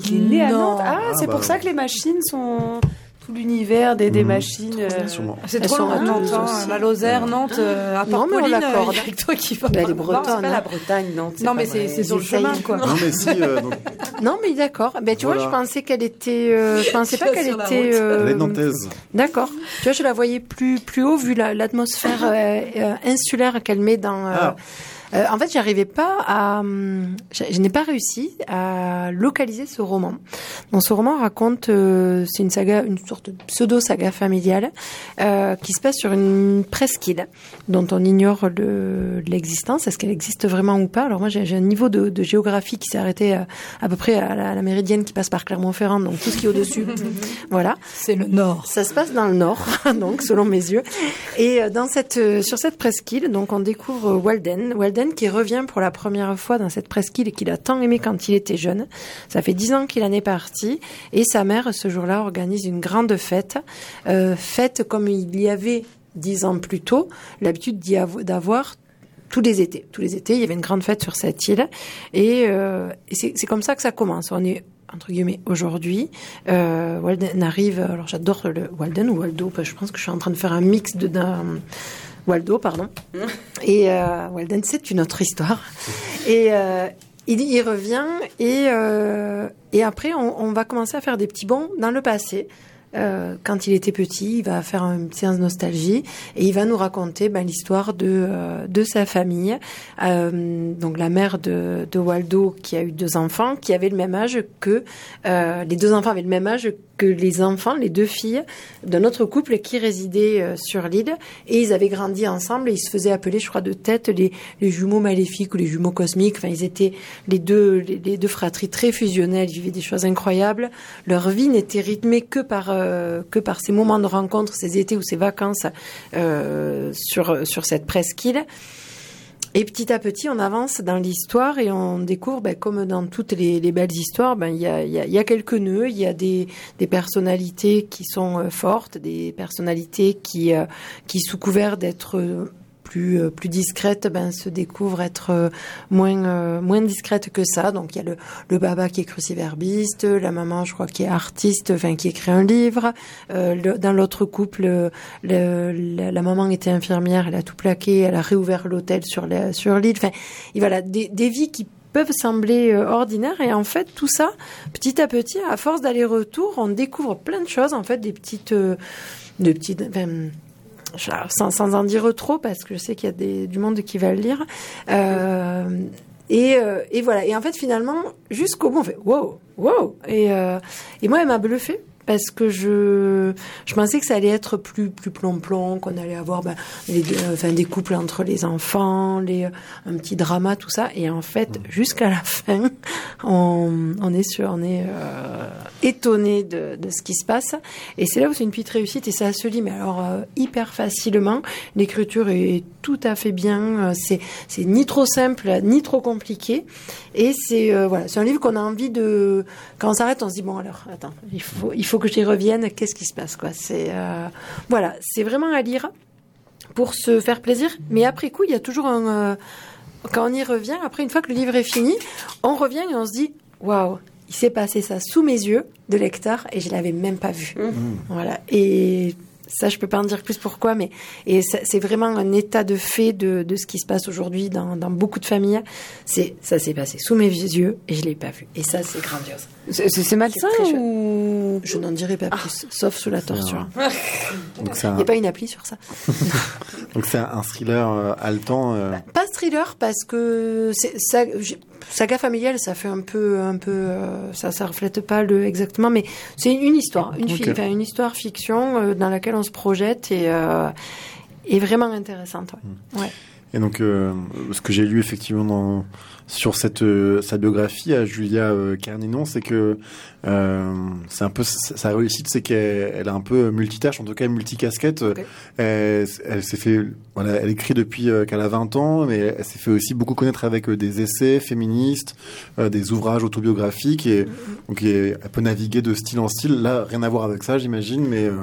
qu'il est né à Nantes. C'est pour ça que les machines sont... Tout l'univers des machines. C'est trop loin, Nantes, la Lozère, Nantes, à part Pauline, avec toi qui va. Elle est bretonne. C'est pas la Bretagne, Nantes. Non, mais c'est sur le chemin, quoi. Non, mais si. Non, mais d'accord. Ben, tu vois, je pensais qu'elle était. Je pensais pas qu'elle était. Elle est nantaise. D'accord. Tu vois, je la voyais plus haut vu l'atmosphère insulaire qu'elle met dans. En fait, j'arrivais pas à, je n'ai pas réussi à localiser ce roman. Donc, ce roman raconte, c'est une saga, une sorte de pseudo-saga familiale, qui se passe sur une presqu'île dont on ignore l'existence. Est-ce qu'elle existe vraiment ou pas? Alors moi, j'ai un niveau de géographie qui s'est arrêté à peu près à la méridienne qui passe par Clermont-Ferrand, donc tout ce qui est au-dessus. Voilà. C'est le nord. Ça se passe dans le nord, donc, selon mes yeux. Et sur cette presqu'île, donc, on découvre Walden qui revient pour la première fois dans cette presqu'île et qu'il a tant aimé quand il était jeune. Ça fait 10 ans qu'il en est parti et sa mère, ce jour-là, organise une grande fête. Fête comme il y avait 10 ans plus tôt, l'habitude d'avoir tous les étés. Tous les étés, il y avait une grande fête sur cette île et c'est comme ça que ça commence. On est entre guillemets aujourd'hui. Walden arrive, alors j'adore le Walden ou Waldo, parce que je pense que je suis en train de faire un mix Waldo, pardon. Et Walden, c'est une autre histoire. Et il revient et après, on va commencer à faire des petits bonds dans le passé. Quand il était petit, il va faire une séance nostalgie et il va nous raconter l'histoire de sa famille. Donc la mère de Waldo qui a eu 2 enfants, qui avaient le même âge que les 2 enfants avaient le même âge que les enfants, les 2 filles d'un autre couple qui résidait sur l'île et ils avaient grandi ensemble et ils se faisaient appeler, je crois, de tête les jumeaux maléfiques ou les jumeaux cosmiques. Enfin, ils étaient les deux fratries très fusionnelles, ils vivaient des choses incroyables. Leur vie n'était rythmée que par ces moments de rencontre, ces étés ou ces vacances sur cette presqu'île. Et petit à petit, on avance dans l'histoire et on découvre, comme dans toutes les belles histoires, il y a quelques nœuds, il y a des personnalités qui sont fortes, des personnalités qui sous couvert d'être plus discrète, se découvre être moins discrète que ça. Donc il y a le papa qui est cruciverbiste, la maman, je crois, qui est artiste, qui écrit un livre. Dans l'autre couple, la maman était infirmière, elle a tout plaqué, elle a réouvert l'hôtel sur l'île. Enfin, et voilà, des vies qui peuvent sembler ordinaires et en fait tout ça, petit à petit, à force d'aller-retour, on découvre plein de choses, en fait, des petites sans en dire trop parce que je sais qu'il y a du monde qui va le lire et voilà, et en fait finalement jusqu'au bout on fait wow et moi elle m'a bluffé parce que je pensais que ça allait être plus plomb, qu'on allait avoir des couples entre les enfants, un petit drama, tout ça, et en fait jusqu'à la fin on est étonné de ce qui se passe, et c'est là où c'est une petite réussite et ça se lit mais alors hyper facilement. L'écriture est tout à fait bien, c'est ni trop simple ni trop compliqué, et c'est un livre qu'on a envie de, quand on s'arrête on se dit bon alors attends, il faut que j'y revienne, qu'est-ce qui se passe, quoi. C'est c'est vraiment à lire pour se faire plaisir, mais après coup il y a toujours quand on y revient, après une fois que le livre est fini, on revient et on se dit waouh, il s'est passé ça sous mes yeux de lecteur et je l'avais même pas vu. Voilà, et ça, je peux pas en dire plus pourquoi, mais c'est vraiment un état de fait de ce qui se passe aujourd'hui dans beaucoup de familles. Ça s'est passé sous mes yeux et je l'ai pas vu. Et ça, c'est grandiose. C'est malsain ou... Je n'en dirai pas plus, sauf sous la torture. Donc il n'y a pas une appli sur ça. Donc c'est un thriller haletant. Pas thriller parce que saga familiale, ça fait un peu ça reflète pas exactement, mais c'est une histoire, une histoire fiction dans laquelle on se projette et vraiment intéressante. Ouais. Et donc ce que j'ai lu effectivement sur sa biographie à Julia Carninon, c'est que c'est un peu sa réussite, c'est qu'elle a un peu multitâche, en tout cas multicasquette. Okay. Elle s'est fait, elle écrit depuis qu'elle a 20 ans, mais elle s'est fait aussi beaucoup connaître avec des essais féministes, des ouvrages autobiographiques, et donc elle peut naviguer de style en style. Là, rien à voir avec ça, j'imagine, mais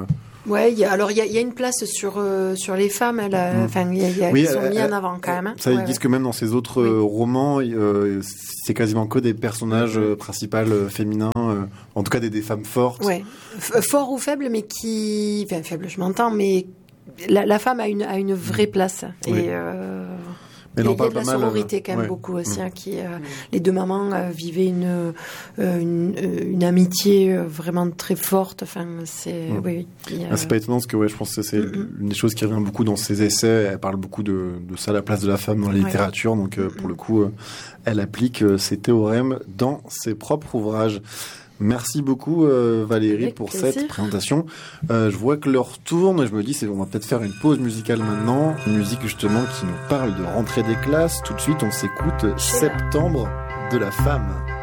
Ouais, il y a une place sur les femmes. Ils sont mis en avant quand même. Ça, ils disent que même dans ces autres romans, c'est quasiment que des personnages principaux féminins, en tout cas des femmes fortes. Ouais, forts ou faibles, mais faibles, je m'entends, mais la femme a une vraie place. Oui. Et il y a de la sororité quand même beaucoup aussi, les deux mamans vivaient une amitié vraiment très forte. Enfin, c'est c'est pas étonnant parce que je pense que c'est une des choses qui revient beaucoup dans ses essais. Elle parle beaucoup de ça, la place de la femme dans la littérature. Donc pour le coup, elle applique ces théorèmes dans ses propres ouvrages. Merci beaucoup Valérie pour cette présentation. Je vois que l'heure tourne et je me dis on va peut-être faire une pause musicale maintenant. Une musique justement qui nous parle de rentrée des classes. Tout de suite on s'écoute Septembre de la femme.